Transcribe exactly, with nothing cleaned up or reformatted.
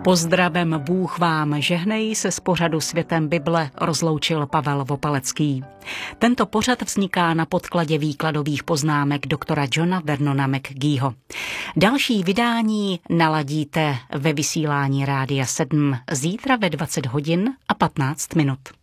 Pozdravem Bůh vám žehnej se z pořadu Světem Bible rozloučil Pavel Vopalecký. Tento pořad vzniká na podkladě výkladových poznámek doktora Johna Vernona McGeeho. Další vydání naladíte ve vysílání Rádia sedm zítra ve dvacet hodin a patnáct minut.